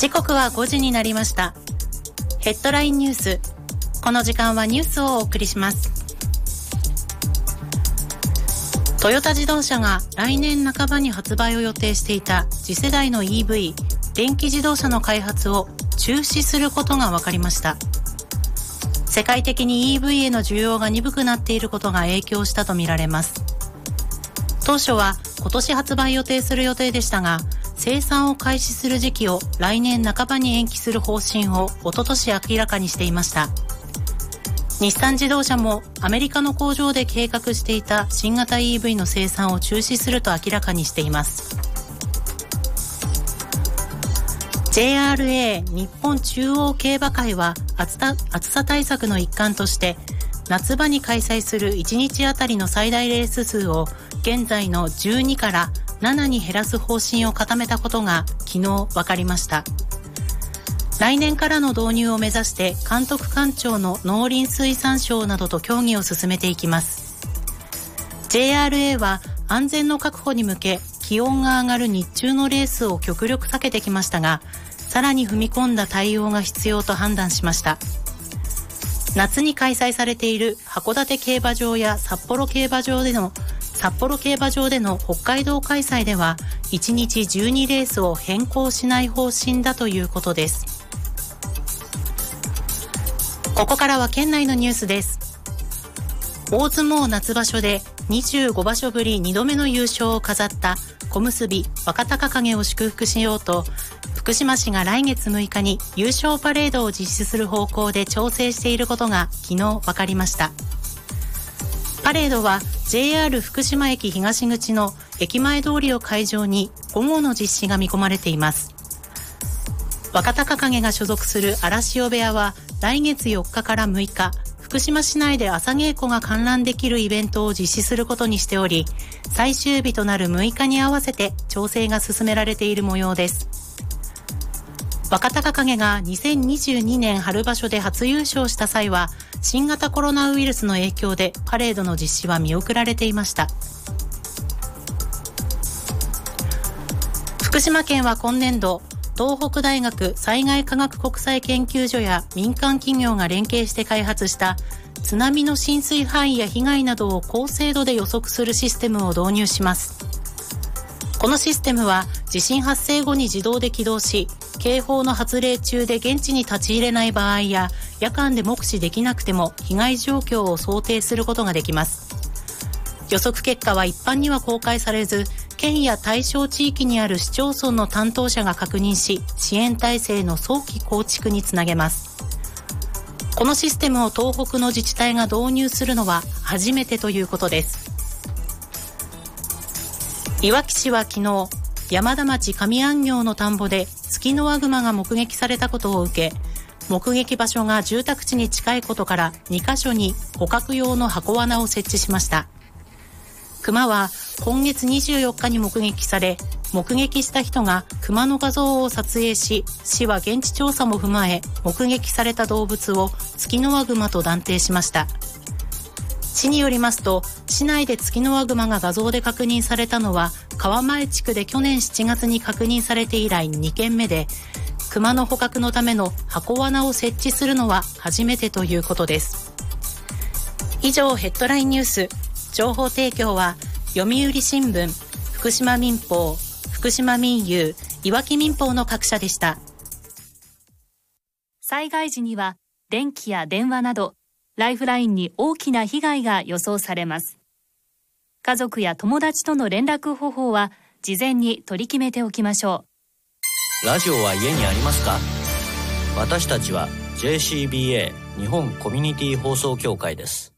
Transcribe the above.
時刻は5時になりました。ヘッドラインニュース。この時間はニュースをお送りします。トヨタ自動車が来年半ばに発売を予定していた次世代の EV 電気自動車の開発を中止することが分かりました。世界的に EV への需要が鈍くなっていることが影響したとみられます。当初は今年発売予定する予定でしたが、生産を開始する時期を来年半ばに延期する方針を一昨年明らかにしていました。日産自動車もアメリカの工場で計画していた新型 EV の生産を中止すると明らかにしています。JRA 日本中央競馬会は暑さ対策の一環として夏場に開催する1日あたりの最大レース数を現在の12から7に減らす方針を固めたことが昨日分かりました。来年からの導入を目指して監督官庁の農林水産省などと協議を進めていきます。 JRA は安全の確保に向け気温が上がる日中のレースを極力避けてきましたが、さらに踏み込んだ対応が必要と判断しました。夏に開催されている函館競馬場や札幌競馬場での北海道開催では1日12レースを変更しない方針だということです。ここからは県内のニュースです。大相撲夏場所で25場所ぶり2度目の優勝を飾った小結若隆景を祝福しようと、福島市が来月6日に優勝パレードを実施する方向で調整していることが昨日分かりました。パレードは JR 福島駅東口の駅前通りを会場に午後の実施が見込まれています。若隆景が所属する荒汐部屋は来月4日から6日、福島市内で朝稽古が観覧できるイベントを実施することにしており、最終日となる6日に合わせて調整が進められている模様です。若隆景が2022年春場所で初優勝した際は、新型コロナウイルスの影響でパレードの実施は見送られていました。福島県は今年度、東北大学災害科学国際研究所や民間企業が連携して開発した津波の浸水範囲や被害などを高精度で予測するシステムを導入します。このシステムは地震発生後に自動で起動し、警報の発令中で現地に立ち入れない場合や夜間で目視できなくても被害状況を想定することができます。予測結果は一般には公開されず、県や対象地域にある市町村の担当者が確認し、支援体制の早期構築につなげます。このシステムを東北の自治体が導入するのは初めてということです。いわき市は昨日、山田町上安行の田んぼでツキノワグマが目撃されたことを受け、目撃場所が住宅地に近いことから2カ所に捕獲用の箱罠を設置しました。クマは今月24日に目撃され、目撃した人がクマの画像を撮影し、市は現地調査も踏まえ、目撃された動物をツキノワグマと断定しました。市によりますと、市内でツキノワグマが画像で確認されたのは、川前地区で去年7月に確認されて以来2件目で、クマの捕獲のための箱罠を設置するのは初めてということです。以上、ヘッドラインニュース。情報提供は読売新聞、福島民報、福島民友、いわき民報の各社でした。 災害時には電気や電話などライフラインに大きな被害が予想されます。家族や友達との連絡方法は事前に取り決めておきましょう。ラジオは家にありますか？私たちは JCBA 日本コミュニティ放送協会です。